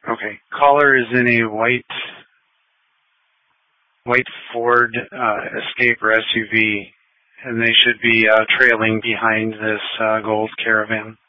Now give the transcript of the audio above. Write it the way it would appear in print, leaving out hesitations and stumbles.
Okay. Caller is in a white Ford Escape or SUV, and they should be trailing behind this gold Caravan.